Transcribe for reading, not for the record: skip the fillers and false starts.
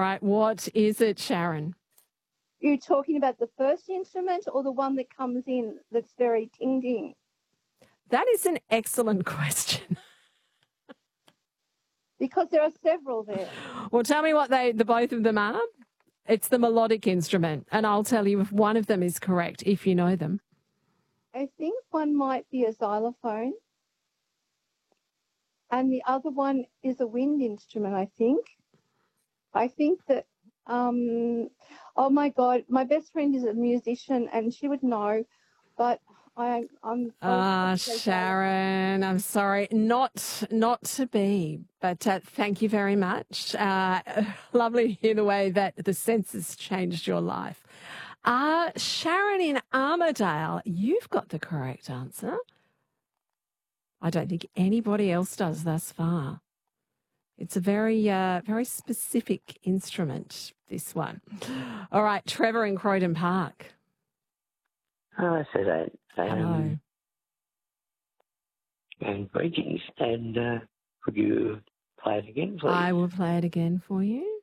right, what is it, Sharon? You're talking about the first instrument or the one that comes in that's very ting-ding? That is an excellent question. Because there are several there. Well, tell me what the both of them are. It's the melodic instrument, and I'll tell you if one of them is correct, if you know them. I think one might be a xylophone, and the other one is a wind instrument, I think. I think that, oh my God, my best friend is a musician and she would know, but I'm. Sharon, I'm sorry, not to be, but thank you very much. Lovely to hear the way that the census changed your life. Sharon in Armidale, you've got the correct answer. I don't think anybody else does thus far. It's a very, very specific instrument, this one. All right, Trevor in Croydon Park. So that. Hello. And greetings. And could you play it again, please? I will play it again for you.